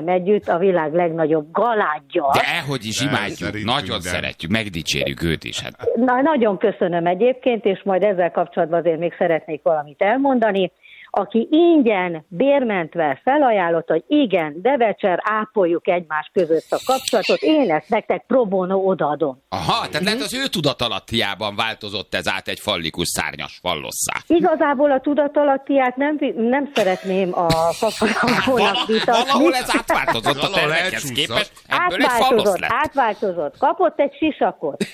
együtt a világ legnagyobb galádja. Dehogy is imádjuk, nagyon szeretjük, megdicsérjük őt is. Hát. Nagyon köszönöm egyébként, és majd ezzel kapcsolatban azért még szeretnék valamit elmondani. Aki ingyen, bérmentve felajánlott, hogy igen, Devecser, ápoljuk egymás között a kapcsolatot, én ezt nektek pro bono odaadom. Aha, tehát lehet az ő tudatalattiában változott ez át egy fallikus szárnyas fallosszá. Igazából a tudatalattiát nem szeretném a fafaragónak vitatni. Valahol ez átváltozott a tervekhez képest, ebből egy fallosz lett. Átváltozott. Kapott egy sisakot.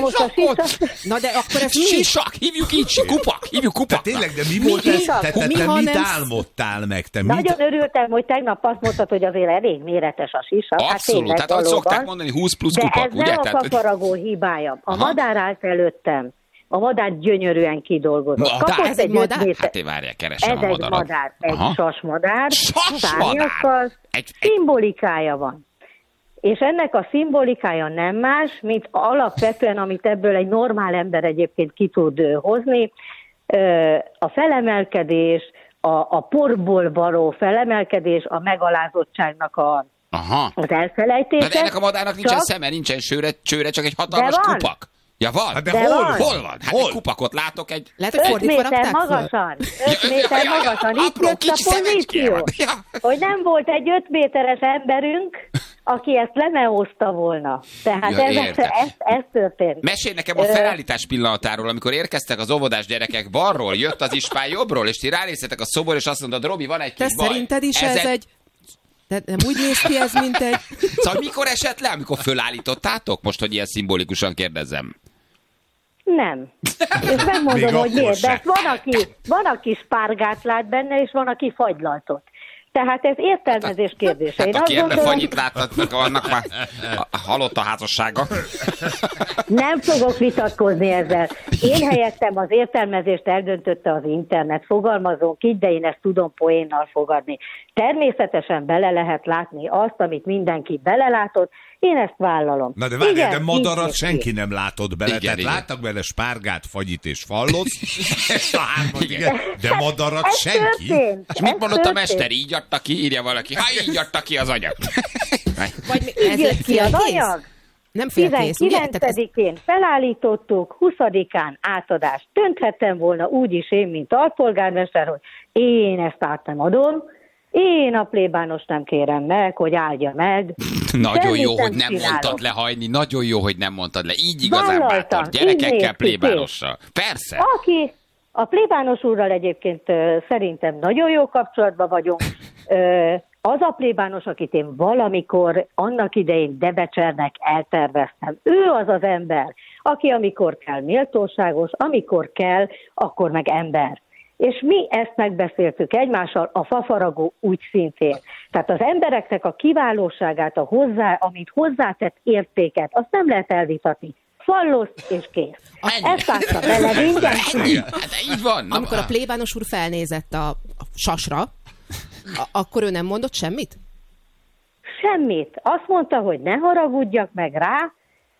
Na de akkor ez mi? Sisak, hívjuk így, kupak, hívjuk kupaknak. Tényleg, de mi volt ez? Te mit álmodtál meg? Nagyon örültem, hogy tegnap azt mondtad, hogy azért elég méretes a sisak. Abszolút, hát ahogy szokták mondani, 20 plusz de kupak, ez ugye? nem a fafaragó hibája. A madár állt előttem. A madár gyönyörűen kidolgozott. Ez egy madár? Hát én várjál, keresem a madarat. Ez egy madár, egy sasmadár. Sasmadár? Szimbolikája van. És ennek a szimbolikája nem más, mint alapvetően, amit ebből egy normál ember egyébként ki tud hozni, a felemelkedés, a porból való felemelkedés, a megalázottságnak az elfelejtése. De ennek a madárnak nincsen szeme, nincsen csőre, csak egy hatalmas kupak. Ja, van? Hát de hol van? Hát egy kupakot látok, egy... Lehet, hogy 5 méter magasan. 5 méter magasan. Itt jött a pozíció. Hogy nem volt egy 5 méteres emberünk, aki ezt lemeózta volna. Tehát ez történt. Mesélj nekem a felállítás pillanatáról, amikor érkeztek az óvodás gyerekek balról, jött az ispán jobbról, és ti ránéztetek a szobor, és azt mondod, Robi, van egy kis baj. Te szerinted is ez egy... De nem úgy néz ki ez, mint egy... Szóval mikor esett le, amikor fölállítottátok? Most, hogy ilyen szimbolikusan kérdezem. Nem. És megmondom, hogy miért. De van, aki spárgát lát benne, és van, aki fagylaltot. Tehát ez értelmezés kérdése. Hát aki ebben fagyit láthatnak, annak már halott a házassága. Nem fogok vitatkozni ezzel. Én helyettem az értelmezést eldöntötte az internet. Fogalmazunk így, de én ezt tudom poénnal fogadni. Természetesen bele lehet látni azt, amit mindenki belelátott. Én ezt vállalom. Na de várjál, de madarat senki nem látott bele. Igen, tehát láttak bele spárgát, fagyit és fallozt. Ezt a hármat, igen. De madarat senki. És mit mondott a mester? Így adta ki, írja valaki. Ha így adta ki az anyag. Így jött ki az anyag. Nem félkész, 19-én felállítottuk, 20-án átadás. Dönthettem volna úgy is én, mint alpolgármester, hogy én ezt át nem adom. Én a plébános nem kérem meg, hogy áldja meg. Nagyon jó, hogy nem mondtad le, Hajni. Nagyon jó, hogy nem mondtad le. Így igazán bátor. Gyerekekkel, plébánossal. Persze. Aki a plébános úrral egyébként szerintem nagyon jó kapcsolatban vagyunk. Az a plébános, akit én valamikor annak idején Devecsernek elterveztem. Ő az az ember, aki amikor kell méltóságos, amikor kell, akkor meg ember. És mi ezt megbeszéltük egymással, a fafaragó úgy szintén. Tehát az embereknek a kiválóságát, amit hozzátett értéket, azt nem lehet elvitatni. Falloszt és kész. Ezt állta bele mindenki. Hát így van. Amikor a plébános úr felnézett a sasra, akkor ő nem mondott semmit? Semmit. Azt mondta, hogy ne haragudjak meg rá,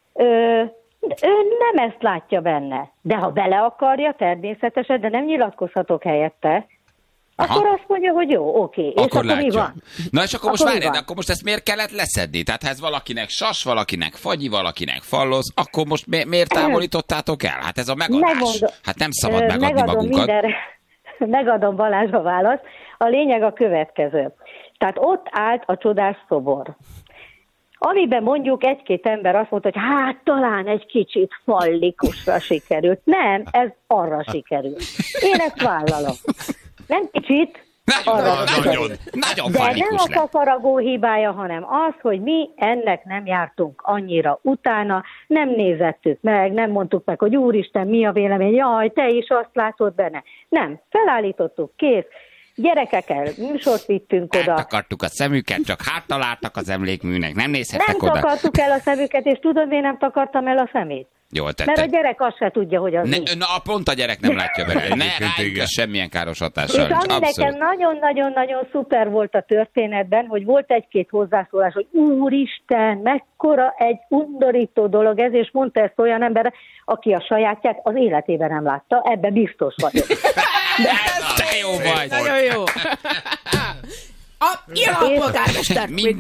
ő nem ezt látja benne. De ha bele akarja, természetesen, de nem nyilatkozhatok helyette, akkor azt mondja, hogy jó, oké. És akkor mi van? Na és akkor most várjál, akkor most ezt miért kellett leszedni? Tehát ha ez valakinek sas, valakinek fagyi, valakinek falloz, akkor most miért távolítottátok el? Hát ez a megadás. Hát nem szabad megadni magunkat. Megadom Balázs a választ. A lényeg a következő. Tehát ott állt a csodás szobor. Amiben mondjuk egy-két ember azt mondta, hogy hát talán egy kicsit fallikusra sikerült. Nem, ez arra sikerült. Én ezt vállalom. Nem kicsit, arra sikerült. Nagyon de nem a lett. fafaragó hibája, hanem az, hogy mi ennek nem jártunk annyira utána, nem nézettük meg, nem mondtuk meg, hogy úristen, mi a vélemény, jaj, te is azt látod benne. Nem, felállítottuk, kész. Gyerekekkel műsort vittünk oda. Eltakartuk a szemüket, csak háttaláltak az emlékműnek, nem nézhettek oda. Nem takartuk el a szemüket, és tudod, miért nem takartam el a szemét? Jól tetted. Mert a gyerek azt se tudja, hogy az mi. Pont a gyerek nem látja bele. Ne rájuk semmilyen káros hatással. És ami nekem nagyon-nagyon-nagyon szuper volt a történetben, hogy volt egy-két hozzászólás, hogy úristen, mekkora egy undorító dolog ez, és mondta ezt olyan ember, aki a sajátját az életében nem látta, ebbe biztos vagyok. Te jó vagy! Nagyon jó! A polgármester!